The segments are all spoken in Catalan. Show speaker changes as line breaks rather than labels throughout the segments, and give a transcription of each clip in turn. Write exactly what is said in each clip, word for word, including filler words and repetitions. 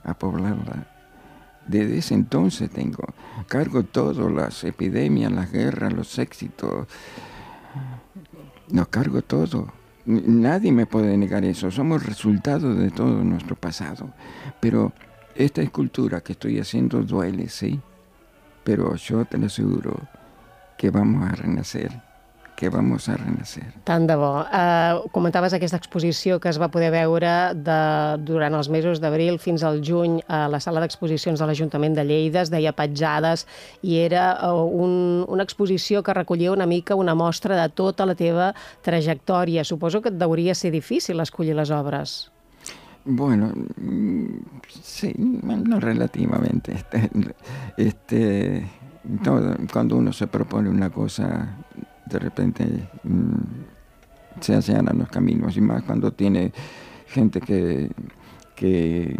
a poblarla. Desde ese entonces tengo, cargo todo, las epidemias, las guerras, los éxitos, los cargo todo. Nadie me puede negar eso, somos resultado de todo nuestro pasado. Pero esta escultura que estoy haciendo duele, sí, pero yo te lo aseguro que vamos a renacer, que vamos a renacer.
Tant de bo. Uh, comentaves aquesta exposició que es va poder veure de, durant els mesos d'abril fins al juny a la sala d'exposicions de l'Ajuntament de Lleida, es deia Petjades, i era uh, un, una exposició que recollia una mica una mostra de tota la teva trajectòria. Suposo que et deuria ser difícil escollir les obres.
Bueno, sí, no relativamente. Este, este, todo, cuando uno se propone una cosa, de repente mmm, se allanan los caminos, y más cuando tiene gente que, que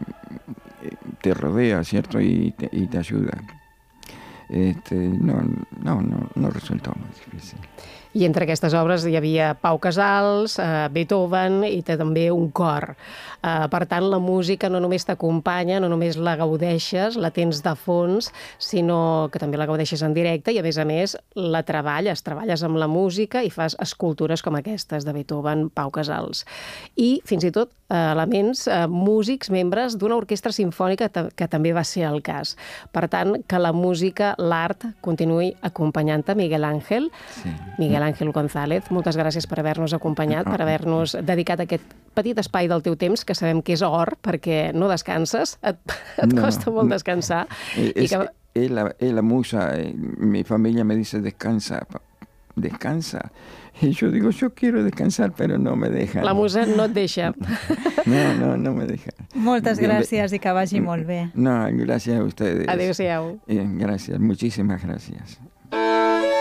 te rodea, ¿cierto? Y te, y te ayuda. Este, no, no, no, no resultó muy difícil.
I entre aquestes obres hi havia Pau Casals, eh, Beethoven i també un cor. Eh, per tant, la música no només t'acompanya, no només la gaudeixes, la tens de fons, sinó que també la gaudeixes en directe i, a més a més, la treballes, treballes amb la música i fas escultures com aquestes de Beethoven, Pau Casals. I, fins i tot, eh, elements eh, músics, membres d'una orquestra simfònica que també va ser el cas. Per tant, que la música, l'art, continuï acompanyant-te, Miguel Ángel. Sí. Miguel Ángel González, moltes gràcies per haver-nos acompanyat, per haver-nos dedicat a aquest petit espai del teu temps, que sabem que és or, perquè no descanses, et, et no, costa molt descansar.
Es, I que... es, la, es la musa, mi familia me dice descansa, descansa. Y yo digo, yo quiero descansar, pero no me deja.
La musa no et deixa.
No, no, no me deja.
Moltes gràcies i que vagi molt bé.
No, gràcies a ustedes.
Adéu-siau.
Gracias, muchísimas gracias.